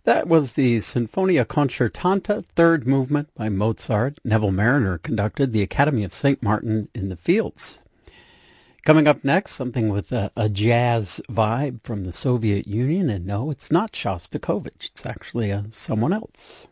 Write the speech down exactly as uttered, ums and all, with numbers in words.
That was the Sinfonia Concertante, third movement by Mozart. Neville Marriner conducted the Academy of Saint Martin in the Fields. Coming up next, something with a, a jazz vibe from the Soviet Union. And no, it's not Shostakovich. It's actually uh, someone else.